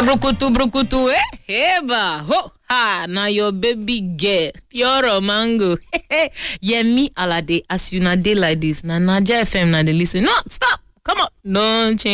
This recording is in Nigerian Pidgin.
brukutu, Heba, ho, ha, now your baby girl, pure mango. Yemi Alade, as you na day like this, na Naija FM na dey listen. No, stop, come on, don't change.